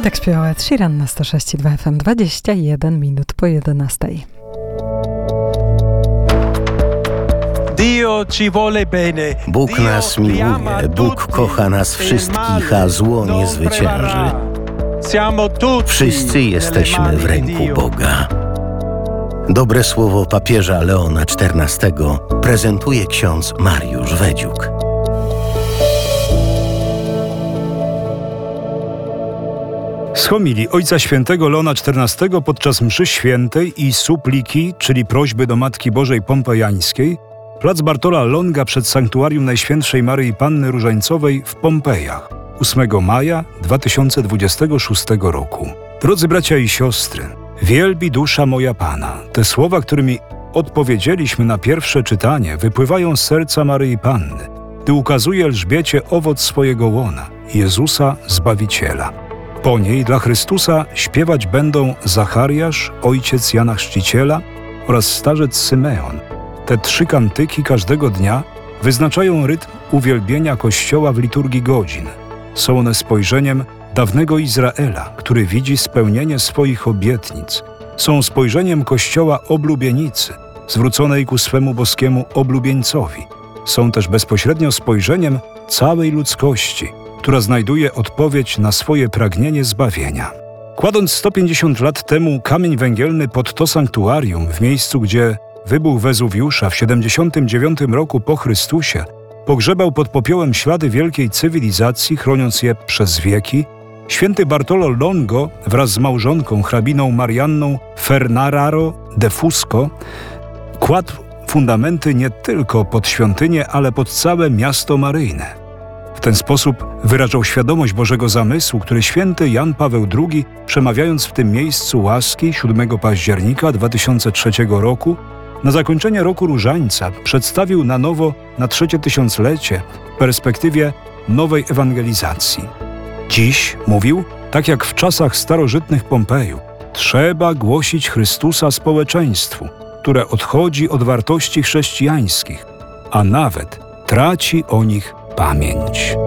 Tak śpiewał Ed Sheeran na 106,2 FM, 21 minut po 11. Bóg nas miłuje, Bóg kocha nas wszystkich, a zło nie zwycięży. Wszyscy jesteśmy w ręku Boga. Dobre słowo papieża Leona XIV prezentuje ksiądz Mariusz Wedziuk. Z homilii Ojca Świętego Leona XIV podczas mszy świętej i supliki, czyli prośby do Matki Bożej Pompejańskiej, plac Bartola Longa przed Sanktuarium Najświętszej Maryi Panny Różańcowej w Pompejach 8 maja 2026 roku. Drodzy bracia i siostry, wielbi dusza moja Pana. Te słowa, którymi odpowiedzieliśmy na pierwsze czytanie, wypływają z serca Maryi Panny, gdy ukazuje Elżbiecie owoc swojego łona, Jezusa Zbawiciela. Po niej dla Chrystusa śpiewać będą Zachariasz, ojciec Jana Chrzciciela oraz starzec Symeon. Te 3 kantyki każdego dnia wyznaczają rytm uwielbienia Kościoła w liturgii godzin. Są one spojrzeniem dawnego Izraela, który widzi spełnienie swoich obietnic. Są spojrzeniem Kościoła oblubienicy, zwróconej ku swemu boskiemu oblubieńcowi. Są też bezpośrednio spojrzeniem całej ludzkości, która znajduje odpowiedź na swoje pragnienie zbawienia. Kładąc 150 lat temu kamień węgielny pod to sanktuarium, w miejscu, gdzie wybuch Wezuwiusza w 79 roku po Chrystusie pogrzebał pod popiołem ślady wielkiej cywilizacji, chroniąc je przez wieki, święty Bartolo Longo wraz z małżonką, hrabiną Marianną Fernararo de Fusco kładł fundamenty nie tylko pod świątynię, ale pod całe miasto maryjne. W ten sposób wyrażał świadomość Bożego zamysłu, który święty Jan Paweł II, przemawiając w tym miejscu łaski 7 października 2003 roku, na zakończenie roku Różańca przedstawił na nowo na 3. tysiąclecie w perspektywie nowej ewangelizacji. Dziś, mówił, tak jak w czasach starożytnych Pompeju, trzeba głosić Chrystusa społeczeństwu, które odchodzi od wartości chrześcijańskich, a nawet traci o nich pamięć.